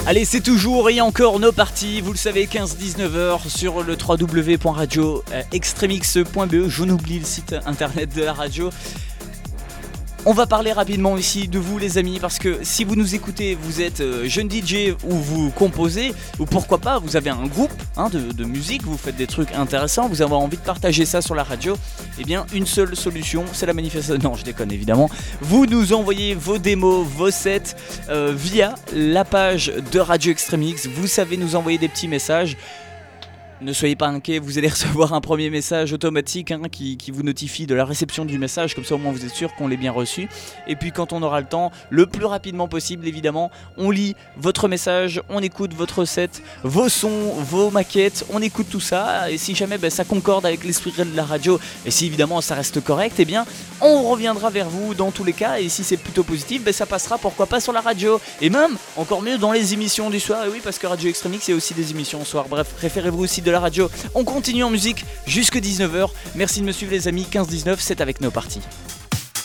Allez, c'est toujours et encore nos parties, vous le savez, 15-19h sur le www.radio-extremix.be. Je n'oublie le site internet de la radio. On va parler rapidement ici de vous les amis, parce que si vous nous écoutez, vous êtes jeune DJ ou vous composez, ou pourquoi pas vous avez un groupe de musique, vous faites des trucs intéressants, vous avez envie de partager ça sur la radio, eh bien une seule solution, c'est la manifestation. Non, je déconne évidemment. Vous nous envoyez vos démos, vos sets via la page de Radio Extremix. Vous savez nous envoyer des petits messages. Ne soyez pas inquiets, vous allez recevoir un premier message automatique qui vous notifie de la réception du message, comme ça au moins vous êtes sûr qu'on l'ait bien reçu. Et puis quand on aura le temps, le plus rapidement possible évidemment, on lit votre message, on écoute votre set, vos sons, vos maquettes, on écoute tout ça. Et si jamais ça concorde avec l'esprit de la radio, et si évidemment ça reste correct, eh bien on reviendra vers vous dans tous les cas. Et si c'est plutôt positif, ça passera pourquoi pas sur la radio. Et même, encore mieux, dans les émissions du soir. Et oui, parce que Radio Extremix, il y a aussi des émissions au soir. Bref, préférez-vous aussi de la radio. On continue en musique jusque 19h. Merci de me suivre les amis. 15-19, c'est avec nos parties.